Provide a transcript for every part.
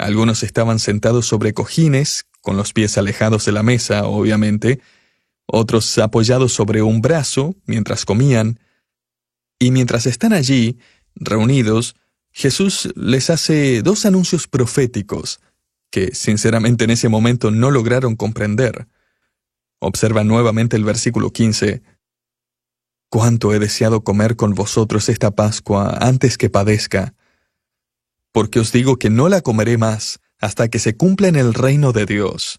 Algunos estaban sentados sobre cojines, con los pies alejados de la mesa, obviamente, otros apoyados sobre un brazo mientras comían, y mientras están allí, reunidos, Jesús les hace dos anuncios proféticos que, sinceramente, en ese momento no lograron comprender. Observa nuevamente el versículo 15. «Cuánto he deseado comer con vosotros esta Pascua antes que padezca, porque os digo que no la comeré más hasta que se cumpla en el reino de Dios».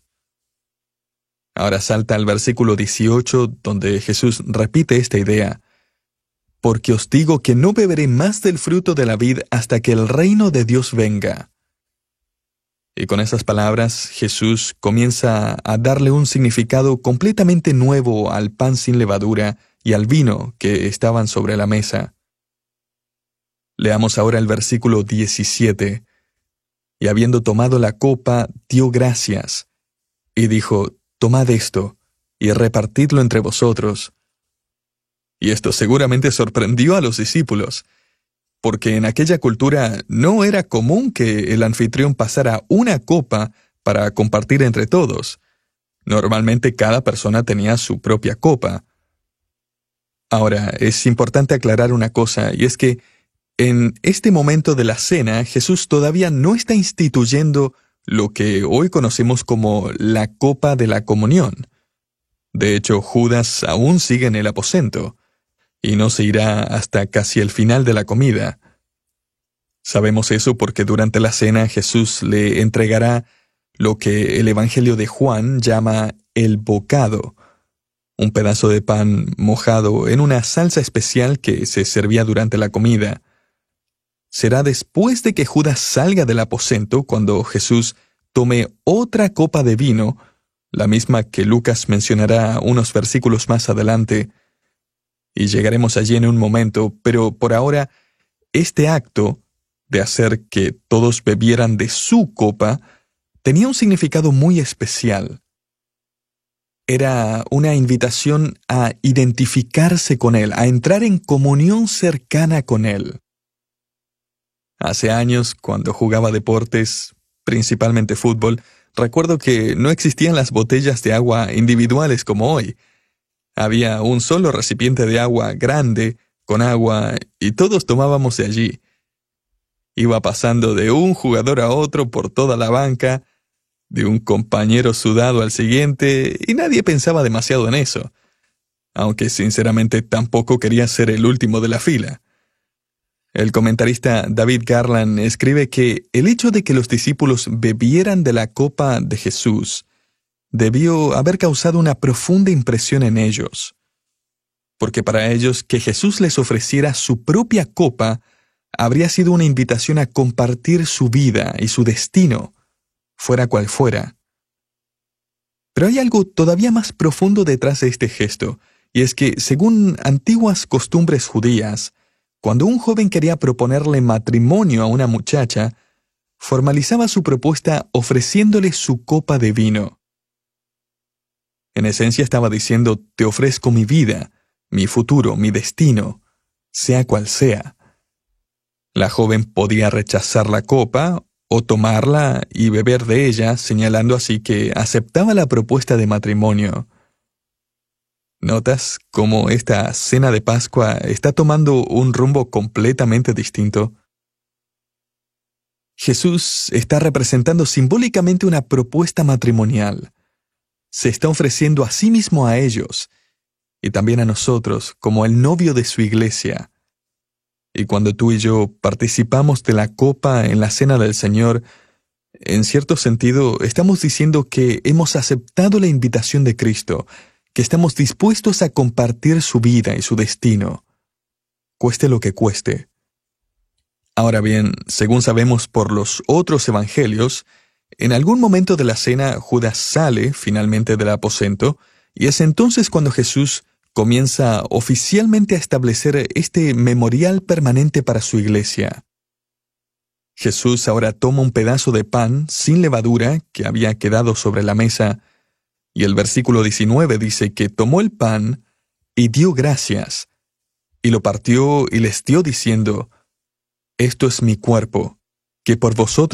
Ahora salta al versículo 18, donde Jesús repite esta idea. «Porque os digo que no beberé más del fruto de la vid hasta que el reino de Dios venga». Y con esas palabras, Jesús comienza a darle un significado completamente nuevo al pan sin levadura y al vino que estaban sobre la mesa. Leamos ahora el versículo 17. «Y habiendo tomado la copa, dio gracias, y dijo, tomad esto, y repartidlo entre vosotros». Y esto seguramente sorprendió a los discípulos, porque en aquella cultura no era común que el anfitrión pasara una copa para compartir entre todos. Normalmente cada persona tenía su propia copa. Ahora, es importante aclarar una cosa, y es que en este momento de la cena, Jesús todavía no está instituyendo lo que hoy conocemos como la copa de la comunión. De hecho, Judas aún sigue en el aposento, y no se irá hasta casi el final de la comida. Sabemos eso porque durante la cena Jesús le entregará lo que el Evangelio de Juan llama el bocado, un pedazo de pan mojado en una salsa especial que se servía durante la comida. Será después de que Judas salga del aposento cuando Jesús tome otra copa de vino, la misma que Lucas mencionará unos versículos más adelante, y llegaremos allí en un momento, pero por ahora, este acto de hacer que todos bebieran de su copa tenía un significado muy especial. Era una invitación a identificarse con Él, a entrar en comunión cercana con Él. Hace años, cuando jugaba deportes, principalmente fútbol, recuerdo que no existían las botellas de agua individuales como hoy. Había un solo recipiente de agua grande, con agua, y todos tomábamos de allí. Iba pasando de un jugador a otro por toda la banca, de un compañero sudado al siguiente, y nadie pensaba demasiado en eso, aunque sinceramente tampoco quería ser el último de la fila. El comentarista David Garland escribe que el hecho de que los discípulos bebieran de la copa de Jesús debió haber causado una profunda impresión en ellos, porque para ellos que Jesús les ofreciera su propia copa habría sido una invitación a compartir su vida y su destino, fuera cual fuera. Pero hay algo todavía más profundo detrás de este gesto, y es que, según antiguas costumbres judías, cuando un joven quería proponerle matrimonio a una muchacha, formalizaba su propuesta ofreciéndole su copa de vino. En esencia estaba diciendo, te ofrezco mi vida, mi futuro, mi destino, sea cual sea. La joven podía rechazar la copa o tomarla y beber de ella, señalando así que aceptaba la propuesta de matrimonio. ¿Notas cómo esta cena de Pascua está tomando un rumbo completamente distinto? Jesús está representando simbólicamente una propuesta matrimonial. Se está ofreciendo a sí mismo a ellos, y también a nosotros, como el novio de su iglesia. Y cuando tú y yo participamos de la copa en la cena del Señor, en cierto sentido estamos diciendo que hemos aceptado la invitación de Cristo, que estamos dispuestos a compartir su vida y su destino, cueste lo que cueste. Ahora bien, según sabemos por los otros evangelios, en algún momento de la cena Judas sale finalmente del aposento, y es entonces cuando Jesús comienza oficialmente a establecer este memorial permanente para su iglesia. Jesús ahora toma un pedazo de pan sin levadura que había quedado sobre la mesa, y el versículo 19 dice que tomó el pan y dio gracias, y lo partió y les dio diciendo, esto es mi cuerpo, que por vosotros